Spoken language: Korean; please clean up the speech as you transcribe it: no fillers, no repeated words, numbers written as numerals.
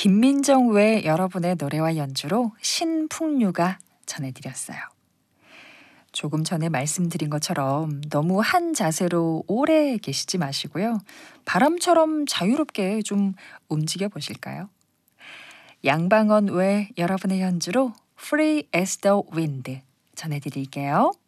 김민정 외 여러분의 노래와 연주로 신풍류가 전해드렸어요. 조금 전에 말씀드린 것처럼 너무 한 자세로 오래 계시지 마시고요. 바람처럼 자유롭게 좀 움직여 보실까요? 양방언 외 여러분의 연주로 Free as the Wind 전해드릴게요.